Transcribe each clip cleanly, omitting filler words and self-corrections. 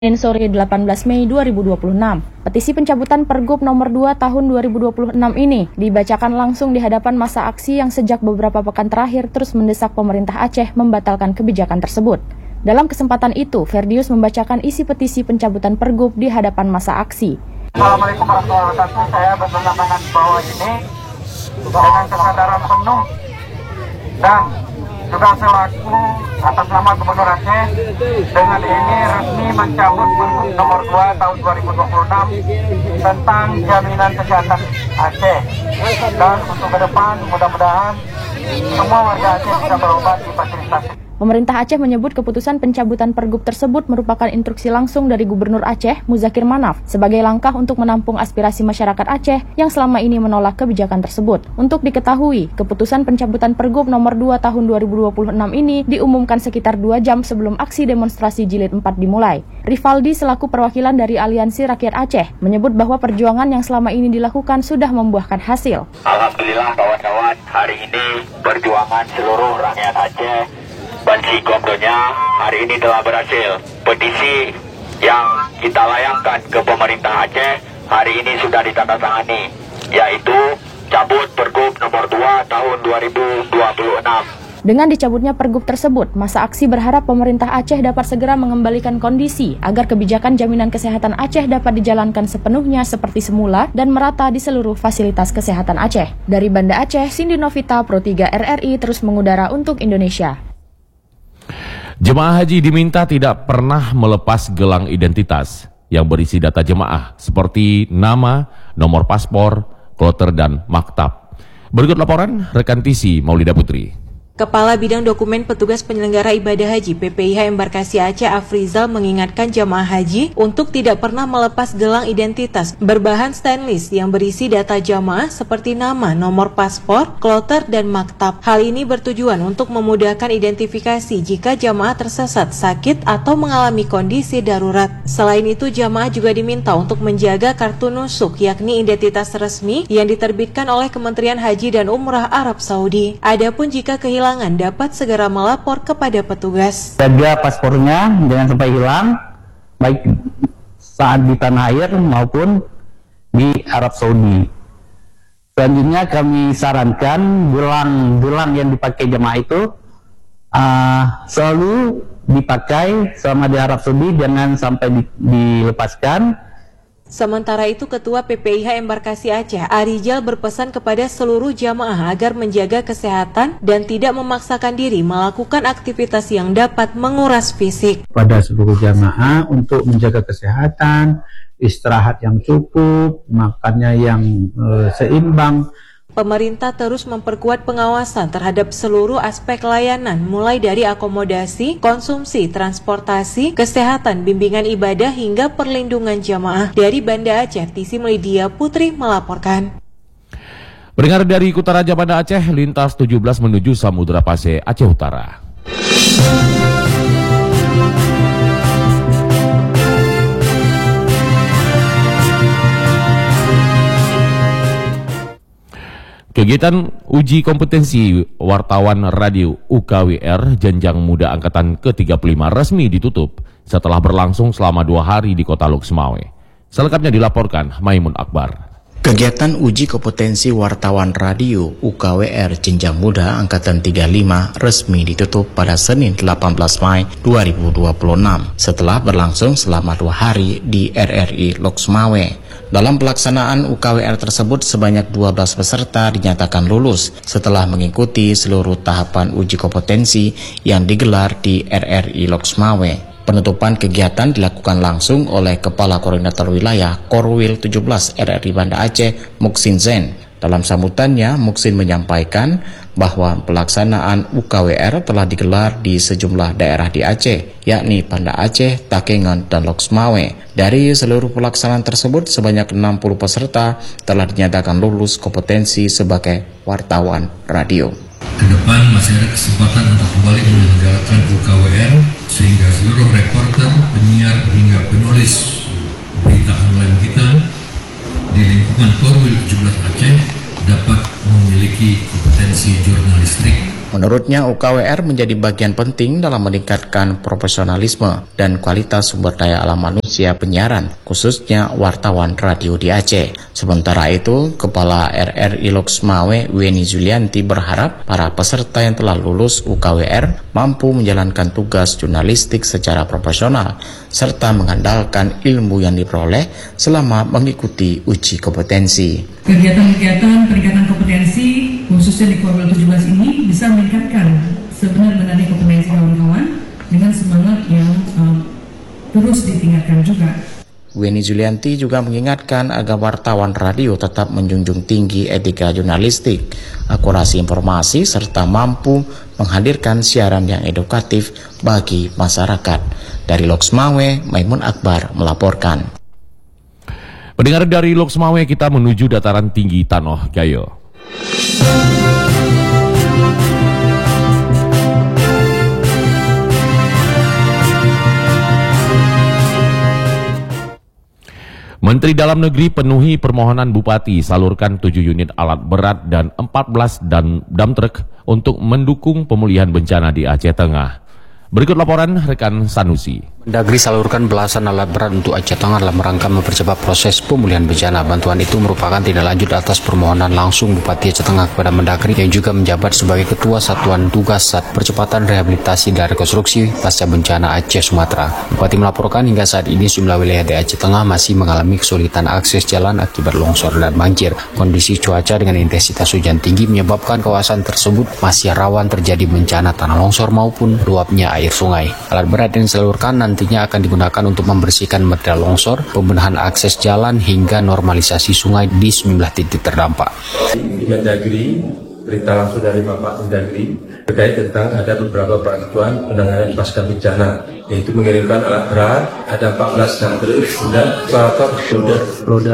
Senin sore 18 Mei 2026. Petisi pencabutan Pergub nomor 2 tahun 2026 ini dibacakan langsung di hadapan massa aksi yang sejak beberapa pekan terakhir terus mendesak pemerintah Aceh membatalkan kebijakan tersebut. Dalam kesempatan itu, Ferdius membacakan isi petisi pencabutan Pergub di hadapan massa aksi. Assalamualaikum warahmatullahi wabarakatuh. Saya berpendapat bahwa ini dengan kesadaran penuh dan juga selaku atas nama Gubernur Aceh, dengan ini resmi mencabut Pergub nomor 2 tahun 2026 tentang jaminan kesehatan Aceh. Dan untuk ke depan mudah-mudahan semua warga Aceh bisa berobat di fasilitas. Pemerintah Aceh menyebut keputusan pencabutan Pergub tersebut merupakan instruksi langsung dari Gubernur Aceh, Muzakir Manaf, sebagai langkah untuk menampung aspirasi masyarakat Aceh yang selama ini menolak kebijakan tersebut. Untuk diketahui, keputusan pencabutan Pergub nomor 2 tahun 2026 ini diumumkan sekitar 2 jam sebelum aksi demonstrasi Jilid 4 dimulai. Rivaldi selaku perwakilan dari Aliansi Rakyat Aceh menyebut bahwa perjuangan yang selama ini dilakukan sudah membuahkan hasil. Alhamdulillah kawan-kawan, hari ini perjuangan seluruh rakyat Aceh Bansi Komdonya hari ini telah berhasil. Petisi yang kita layangkan ke pemerintah Aceh hari ini sudah ditandatangani, yaitu cabut Pergub nomor 2 tahun 2026. Dengan dicabutnya Pergub tersebut, massa aksi berharap pemerintah Aceh dapat segera mengembalikan kondisi agar kebijakan jaminan kesehatan Aceh dapat dijalankan sepenuhnya seperti semula dan merata di seluruh fasilitas kesehatan Aceh. Dari Banda Aceh, Cindy Novita, Pro 3 RRI terus mengudara untuk Indonesia. Jemaah haji diminta tidak pernah melepas gelang identitas yang berisi data jemaah seperti nama, nomor paspor, kloter, dan maktab. Berikut laporan rekan TC Maulida Putri. Kepala Bidang Dokumen Petugas Penyelenggara Ibadah Haji PPIH Embarkasi Aceh Afrizal mengingatkan jamaah haji untuk tidak pernah melepas gelang identitas berbahan stainless yang berisi data jamaah seperti nama, nomor paspor, kloter, dan maktab. Hal ini bertujuan untuk memudahkan identifikasi jika jamaah tersesat, sakit, atau mengalami kondisi darurat. Selain itu, jamaah juga diminta untuk menjaga kartu nusuk, yakni identitas resmi yang diterbitkan oleh Kementerian Haji dan Umrah Arab Saudi. Adapun jika kehilangan dapat segera melapor kepada petugas. Jaga paspornya jangan sampai hilang, baik saat di tanah air maupun di Arab Saudi. Selanjutnya kami sarankan gelang yang dipakai jemaah itu selalu dipakai selama di Arab Saudi, jangan sampai dilepaskan. Sementara itu, Ketua PPIH Embarkasi Aceh, Arijal, berpesan kepada seluruh jamaah agar menjaga kesehatan dan tidak memaksakan diri melakukan aktivitas yang dapat menguras fisik. Pada seluruh jamaah untuk menjaga kesehatan, istirahat yang cukup, makannya yang seimbang. Pemerintah terus memperkuat pengawasan terhadap seluruh aspek layanan, mulai dari akomodasi, konsumsi, transportasi, kesehatan, bimbingan ibadah, hingga perlindungan jamaah. Dari Banda Aceh, TC Maulida Putri melaporkan. Pendengar dari Kutaraja Banda Aceh, lintas 17 menuju Samudra Pasir, Aceh Utara. Kegiatan uji kompetensi wartawan radio UKWR Jenjang Muda Angkatan ke-35 resmi ditutup setelah berlangsung selama 2 hari di Kota Loksmawe. Selengkapnya dilaporkan Maimun Akbar. Kegiatan uji kompetensi wartawan radio UKWR Jenjang Muda Angkatan 35 resmi ditutup pada Senin 18 Mei 2026 setelah berlangsung selama 2 hari di RRI Loksmawe. Dalam pelaksanaan UKWR tersebut sebanyak 12 peserta dinyatakan lulus setelah mengikuti seluruh tahapan uji kompetensi yang digelar di RRI Loksmawe. Penutupan kegiatan dilakukan langsung oleh Kepala Koordinator Wilayah Korwil 17 RRI Banda Aceh, Muksin Zain. Dalam sambutannya, Muksin menyampaikan bahwa pelaksanaan UKWR telah digelar di sejumlah daerah di Aceh, yakni Banda Aceh, Takengon, dan Loksmawe. Dari seluruh pelaksanaan tersebut, sebanyak 60 peserta telah dinyatakan lulus kompetensi sebagai wartawan radio. Kedepan masih ada kesempatan untuk kembali menyelenggarakan UKWR sehingga seluruh reporter, penyiar, hingga penulis berita online kita di lingkungan Korwil 17 Aceh dapat memiliki kompetensi jurnalistik Menurutnya, UKWR menjadi bagian penting dalam meningkatkan profesionalisme dan kualitas sumber daya alam manusia penyiaran, khususnya wartawan radio di Aceh. Sementara itu, Kepala RRI Loksmawe, Weni Zulianti, berharap para peserta yang telah lulus UKWR mampu menjalankan tugas jurnalistik secara profesional, serta mengandalkan ilmu yang diperoleh selama mengikuti uji kompetensi. Kegiatan-kegiatan peningkatan kompetensi khususnya di Kuartal 17 ini bisa meningkatkan sebenarnya kompetensi kawan-kawan dengan semangat yang terus ditingkatkan juga. Weni Zulianti juga mengingatkan agar wartawan radio tetap menjunjung tinggi etika jurnalistik, akurasi informasi, serta mampu menghadirkan siaran yang edukatif bagi masyarakat. Dari Loksmawe, Maimun Akbar melaporkan. Pendengar, dari Loksmawe kita menuju dataran tinggi Tanoh Gayo. Menteri Dalam Negeri penuhi permohonan Bupati salurkan 7 unit alat berat dan 14 dump truck untuk mendukung pemulihan bencana di Aceh Tengah. Berikut laporan rekan Sanusi. Mendagri salurkan belasan alat berat untuk Aceh Tengah dalam rangka mempercepat proses pemulihan bencana. Bantuan itu merupakan tindak lanjut atas permohonan langsung Bupati Aceh Tengah kepada Mendagri yang juga menjabat sebagai Ketua Satuan Tugas Percepatan Rehabilitasi dan Rekonstruksi Pasca Bencana Aceh Sumatera. Bupati melaporkan hingga saat ini sejumlah wilayah di Aceh Tengah masih mengalami kesulitan akses jalan akibat longsor dan banjir. Kondisi cuaca dengan intensitas hujan tinggi menyebabkan kawasan tersebut masih rawan terjadi bencana tanah longsor maupun luapnya air sungai. Alat berat yang disalurkan nantinya akan digunakan untuk membersihkan material longsor, pembenahan akses jalan hingga normalisasi sungai di sejumlah titik terdampak. Di Mendagri, berita langsung dari Bapak Mendagri terkait tentang ada beberapa bantuan penanganan pasca bencana, yaitu mengirimkan alat berat, ada 14 dump truck dan loader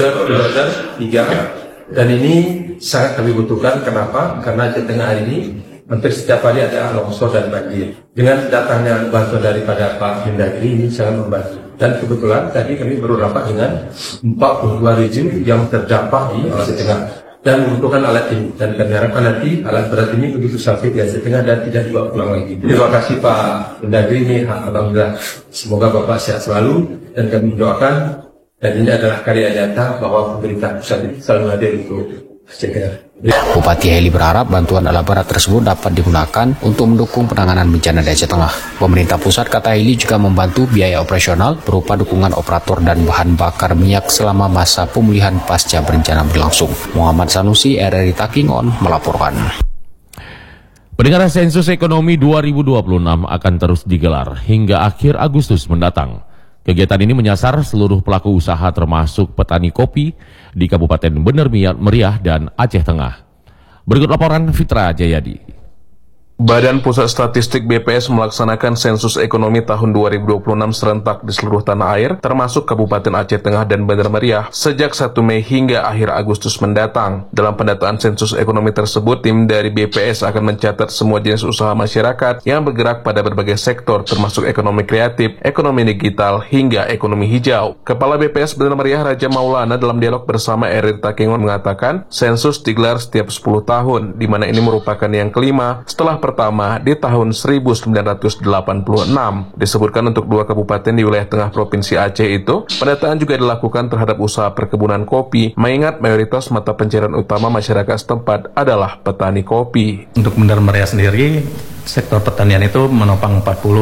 3, dan ini sangat kami butuhkan. Kenapa? Karena Aceh Tengah ini hampir setiap hari ada longsor dan banjir. Dengan datangnya bantuan daripada Pak Mendagri ini sangat membantu. Dan kebetulan tadi kami baru rapat dengan 42 region yang terdampak di Aceh Tengah dan membutuhkan alat ini. Dan kami harapkan nanti alat berat ini begitu sampai di Aceh Tengah dan tidak dibawa pulang lagi. Terima kasih Pak Mendagri ini, alhamdulillah. Semoga Bapak sehat selalu dan kami mendoakan. Dan ini adalah karya nyata bahwa pemerintah pusat ini selalu hadir untuk Aceh Tengah. Bupati Heli berharap bantuan alat berat tersebut dapat digunakan untuk mendukung penanganan bencana di Aceh Tengah. Pemerintah pusat, kata Heli, juga membantu biaya operasional berupa dukungan operator dan bahan bakar minyak selama masa pemulihan pasca bencana berlangsung. Muhammad Sanusi, RRI Takingon, melaporkan. Pendengar, sensus ekonomi 2026 akan terus digelar hingga akhir Agustus mendatang. Kegiatan ini menyasar seluruh pelaku usaha termasuk petani kopi di Kabupaten Bener Meriah dan Aceh Tengah. Berikut laporan Fitra Jayadi. Badan Pusat Statistik BPS melaksanakan sensus ekonomi tahun 2026 serentak di seluruh tanah air, termasuk Kabupaten Aceh Tengah dan Bener Meriah, sejak 1 Mei hingga akhir Agustus mendatang. Dalam pendataan sensus ekonomi tersebut, tim dari BPS akan mencatat semua jenis usaha masyarakat yang bergerak pada berbagai sektor, termasuk ekonomi kreatif, ekonomi digital, hingga ekonomi hijau. Kepala BPS Bener Meriah Raja Maulana dalam dialog bersama RRI Takingon mengatakan, sensus digelar setiap 10 tahun, di mana ini merupakan yang kelima setelah pertama di tahun 1986. Disebutkan untuk 2 kabupaten di wilayah tengah Provinsi Aceh itu, pendataan juga dilakukan terhadap usaha perkebunan kopi, mengingat mayoritas mata pencarian utama masyarakat setempat adalah petani kopi. Untuk Bener Meriah sendiri, sektor pertanian itu menopang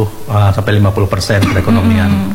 40-50% perekonomian.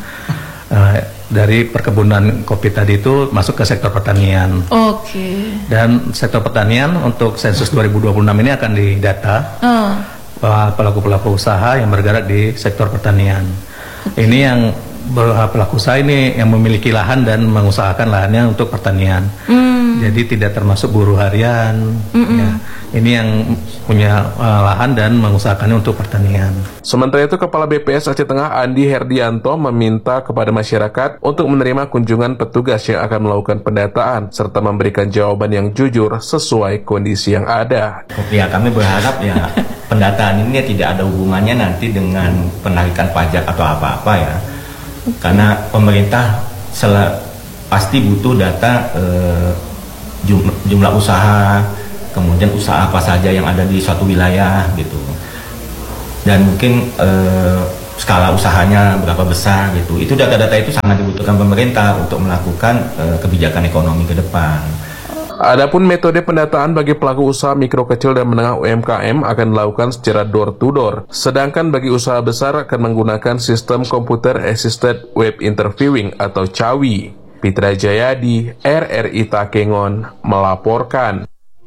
Dari perkebunan kopi tadi itu masuk ke sektor pertanian. Oke. Dan sektor pertanian untuk sensus 2026 ini akan didata pelaku-pelaku usaha yang bergerak di sektor pertanian. Ini yang pelaku usaha ini yang memiliki lahan dan mengusahakan lahannya untuk pertanian. Jadi tidak termasuk buruh harian. Ya. Ini yang punya lahan dan mengusahakannya untuk pertanian. Sementara itu, Kepala BPS Aceh Tengah Andi Herdianto meminta kepada masyarakat untuk menerima kunjungan petugas yang akan melakukan pendataan serta memberikan jawaban yang jujur sesuai kondisi yang ada. Ya, kami berharap ya pendataan ini tidak ada hubungannya nanti dengan penarikan pajak atau apa-apa ya. Karena pemerintah pasti butuh data jumlah usaha, kemudian usaha apa saja yang ada di suatu wilayah gitu, dan mungkin skala usahanya berapa besar gitu. Itu data-data itu sangat dibutuhkan pemerintah untuk melakukan kebijakan ekonomi ke depan. Adapun metode pendataan bagi pelaku usaha mikro kecil dan menengah UMKM akan dilakukan secara door to door. Sedangkan bagi usaha besar akan menggunakan sistem Computer Assisted Web Interviewing atau CAWI. Pitra Jayadi, RRI Takengon, melaporkan.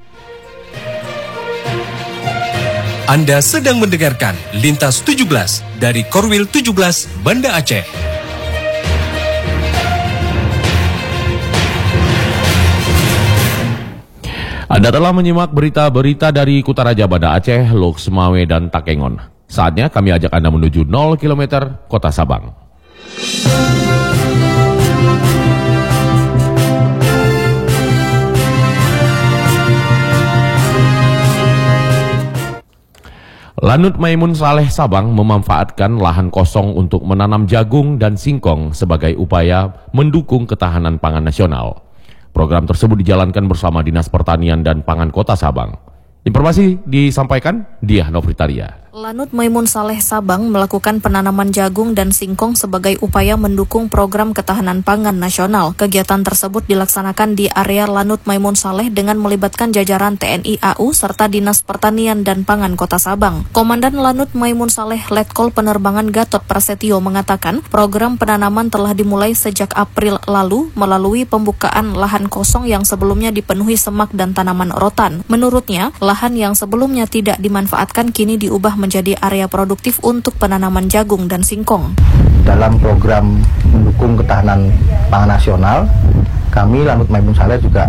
Anda sedang mendengarkan Lintas 17 dari Korwil 17 Banda Aceh. Anda telah menyimak berita-berita dari Kutaraja, Banda Aceh, Lok Semawe, dan Takengon. Saatnya kami ajak Anda menuju 0 km Kota Sabang. Lanut Maimun Saleh Sabang memanfaatkan lahan kosong untuk menanam jagung dan singkong sebagai upaya mendukung ketahanan pangan nasional. Program tersebut dijalankan bersama Dinas Pertanian dan Pangan Kota Sabang. Informasi disampaikan Diah Novitaria. Lanut Maimun Saleh Sabang melakukan penanaman jagung dan singkong sebagai upaya mendukung program ketahanan pangan nasional. Kegiatan tersebut dilaksanakan di area Lanut Maimun Saleh dengan melibatkan jajaran TNI AU serta Dinas Pertanian dan Pangan Kota Sabang. Komandan Lanut Maimun Saleh Letkol Penerbangan Gatot Prasetyo mengatakan program penanaman telah dimulai sejak April lalu melalui pembukaan lahan kosong yang sebelumnya dipenuhi semak dan tanaman rotan. Menurutnya, lahan yang sebelumnya tidak dimanfaatkan kini diubah menjadi area produktif untuk penanaman jagung dan singkong. Dalam program mendukung ketahanan pangan nasional, kami Lanut Maimun Saleh juga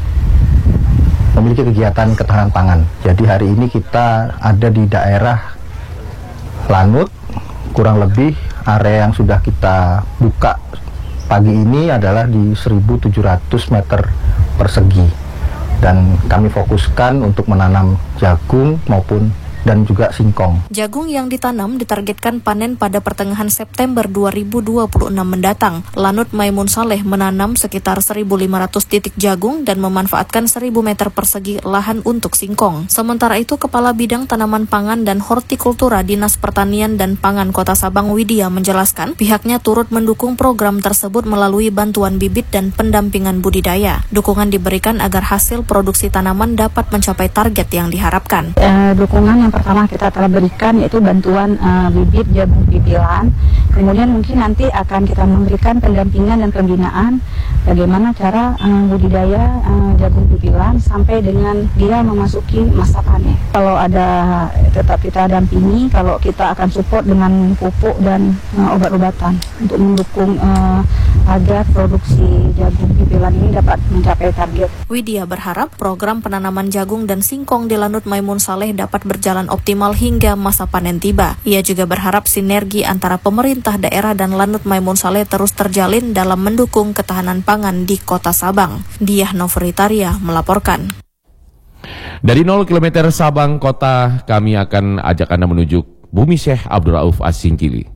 memiliki kegiatan ketahanan pangan. Jadi hari ini kita ada di daerah Lanut, kurang lebih area yang sudah kita buka pagi ini adalah di 1.700 meter persegi. Dan kami fokuskan untuk menanam jagung maupun dan juga singkong. Jagung yang ditanam ditargetkan panen pada pertengahan September 2026 mendatang. Lanut Maimun Saleh menanam sekitar 1.500 titik jagung dan memanfaatkan 1.000 meter persegi lahan untuk singkong. Sementara itu, Kepala Bidang Tanaman Pangan dan Hortikultura Dinas Pertanian dan Pangan Kota Sabang Widya menjelaskan pihaknya turut mendukung program tersebut melalui bantuan bibit dan pendampingan budidaya. Dukungan diberikan agar hasil produksi tanaman dapat mencapai target yang diharapkan. Dukungan yang pertama kita telah berikan yaitu bantuan bibit jagung pipilan. Kemudian mungkin nanti akan kita memberikan pendampingan dan pembinaan bagaimana cara budidaya jagung pipilan sampai dengan dia memasuki masa panen. Kalau ada tetap kita dampingi, kalau kita akan support dengan pupuk dan obat-obatan untuk mendukung agar produksi jagung pipilan ini dapat mencapai target. Widya berharap program penanaman jagung dan singkong di Lanut Maimun Saleh dapat berjalan optimal hingga masa panen tiba. Ia juga berharap sinergi antara pemerintah daerah dan Lanut Maimun Saleh terus terjalin dalam mendukung ketahanan pangan di Kota Sabang. Diah Novritaria melaporkan. Dari 0 km Sabang Kota, kami akan ajak Anda menuju Bumi Syekh Abdul Rauf As-Singkili.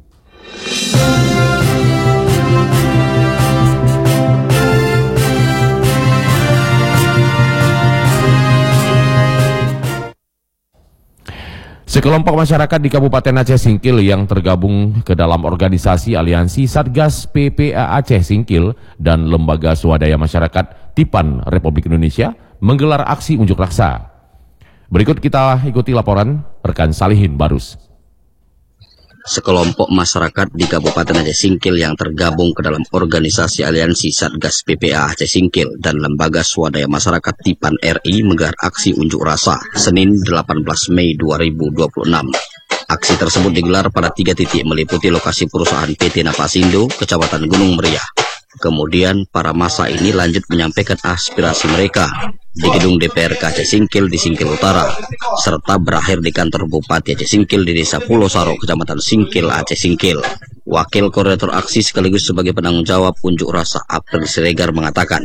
Sekelompok masyarakat di Kabupaten Aceh Singkil yang tergabung ke dalam organisasi Aliansi Satgas PPA Aceh Singkil dan Lembaga Swadaya Masyarakat TIPAN Republik Indonesia menggelar aksi unjuk rasa. Berikut kita ikuti laporan rekan Salihin Barus. Sekelompok masyarakat di Kabupaten Aceh Singkil yang tergabung ke dalam organisasi Aliansi Satgas PPA Aceh Singkil dan Lembaga Swadaya Masyarakat TIPAN RI menggelar aksi unjuk rasa Senin 18 Mei 2026. Aksi tersebut digelar pada 3 titik meliputi lokasi perusahaan PT Napasindo, Kecamatan Gunung Meriah. Kemudian para massa ini lanjut menyampaikan aspirasi mereka di gedung DPRK Aceh Singkil di Singkil Utara, serta berakhir di kantor Bupati Aceh Singkil di Desa Pulau Saro, Kecamatan Singkil, Aceh Singkil. Wakil Koordinator Aksi sekaligus sebagai penanggung jawab unjuk rasa April Siregar mengatakan,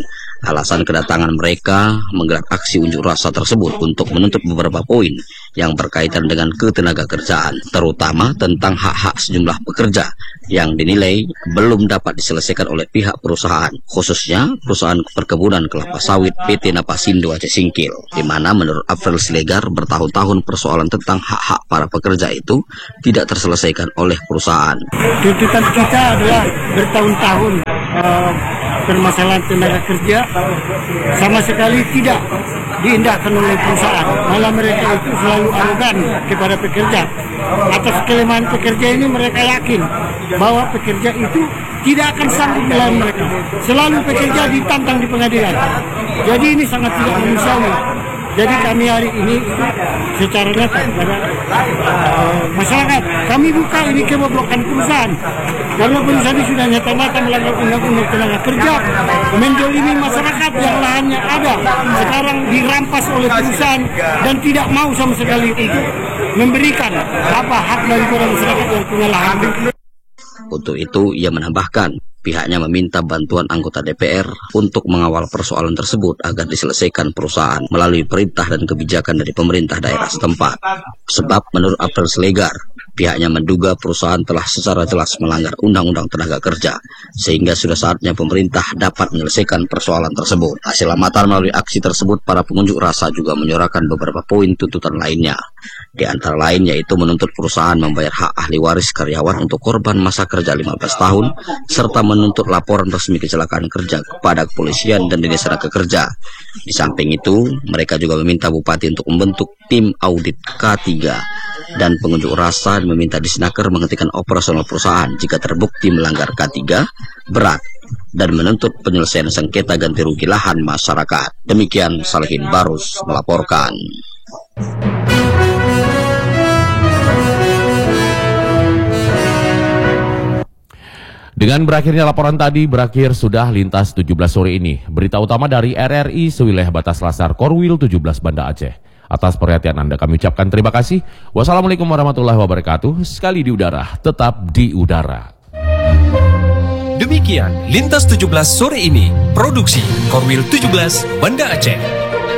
Alasan kedatangan mereka menggelar aksi unjuk rasa tersebut untuk menuntut beberapa poin yang berkaitan dengan ketenagakerjaan, terutama tentang hak-hak sejumlah pekerja yang dinilai belum dapat diselesaikan oleh pihak perusahaan, khususnya perusahaan perkebunan kelapa sawit PT Napasindo Aceh Singkil, di mana menurut April Siregar bertahun-tahun persoalan tentang hak-hak para pekerja itu tidak terselesaikan oleh perusahaan. Tuntutan kita adalah bertahun-tahun permasalahan tenaga kerja sama sekali tidak diindahkan oleh perusahaan. Malah mereka itu selalu arogan kepada pekerja. Atas kelemahan pekerja ini mereka yakin bahwa pekerja itu tidak akan sanggup melawan mereka. Selalu pekerja ditantang di pengadilan. Jadi ini sangat tidak manusiawi. Jadi kami hari ini secara nyata kepada masyarakat, kami buka ini kebobrokan perusahaan. Karena perusahaan ini sudah nyata-nyata melanggar undang-undang tenaga kerja, menzalimi masyarakat yang lahannya ada, sekarang dirampas oleh perusahaan dan tidak mau sama sekali untuk memberikan hak daripada masyarakat yang punya lahan. Untuk itu, ia menambahkan, pihaknya meminta bantuan anggota DPR untuk mengawal persoalan tersebut agar diselesaikan perusahaan melalui perintah dan kebijakan dari pemerintah daerah setempat. Sebab menurut April Siregar, pihaknya menduga perusahaan telah secara jelas melanggar Undang-Undang Tenaga Kerja, sehingga sudah saatnya pemerintah dapat menyelesaikan persoalan tersebut. Hasil amatan melalui aksi tersebut, para pengunjuk rasa juga menyuarakan beberapa poin tuntutan lainnya. Di antara lain yaitu menuntut perusahaan membayar hak ahli waris karyawan untuk korban masa kerja 15 tahun, serta menuntut laporan resmi kecelakaan kerja kepada kepolisian dan Dinas Tenaga Kerja. Di samping itu, mereka juga meminta Bupati untuk membentuk tim audit K3, dan pengunjuk rasa meminta Disnaker menghentikan operasional perusahaan jika terbukti melanggar K3 berat dan menuntut penyelesaian sengketa ganti rugi lahan masyarakat. Demikian Salihin Barus melaporkan. Dengan berakhirnya laporan tadi, berakhir sudah Lintas 17 sore ini. Berita utama dari RRI sewilayah batas Lasar Korwil 17 Banda Aceh. Atas perhatian Anda kami ucapkan terima kasih. Wassalamualaikum warahmatullahi wabarakatuh. Sekali di udara, tetap di udara. Demikian Lintas 17 sore ini. Produksi Korwil 17 Banda Aceh.